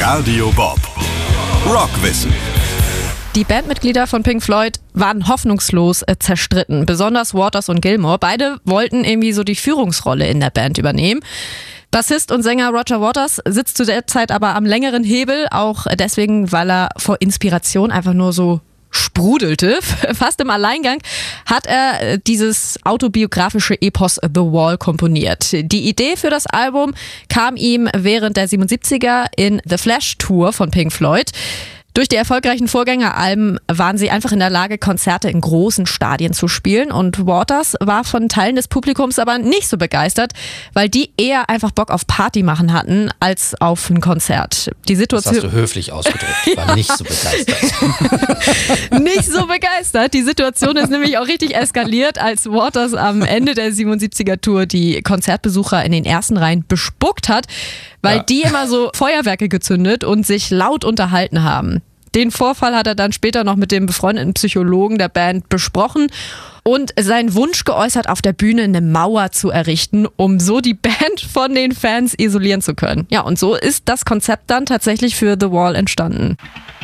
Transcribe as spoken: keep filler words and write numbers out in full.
Radio Bob. Rockwissen. Die Bandmitglieder von Pink Floyd waren hoffnungslos äh, zerstritten, besonders Waters und Gilmour. Beide wollten irgendwie so die Führungsrolle in der Band übernehmen. Bassist und Sänger Roger Waters sitzt zu der Zeit aber am längeren Hebel, auch deswegen, weil er vor Inspiration einfach nur so sprudelte. Fast im Alleingang hat er dieses autobiografische Epos The Wall komponiert. Die Idee für das Album kam ihm während der siebenundsiebziger in The Flash Tour von Pink Floyd. Durch die erfolgreichen Vorgängeralben waren sie einfach in der Lage, Konzerte in großen Stadien zu spielen. Und Waters war von Teilen des Publikums aber nicht so begeistert, weil die eher einfach Bock auf Party machen hatten, als auf ein Konzert. Die Situation, das hast du höflich ausgedrückt, war nicht so begeistert. Nicht so begeistert. Die Situation ist nämlich auch richtig eskaliert, als Waters am Ende der siebenundsiebziger Tour die Konzertbesucher in den ersten Reihen bespuckt hat, weil ja. die immer so Feuerwerke gezündet und sich laut unterhalten haben. Den Vorfall hat er dann später noch mit dem befreundeten Psychologen der Band besprochen und seinen Wunsch geäußert, auf der Bühne eine Mauer zu errichten, um so die Band von den Fans isolieren zu können. Ja, und so ist das Konzept dann tatsächlich für The Wall entstanden.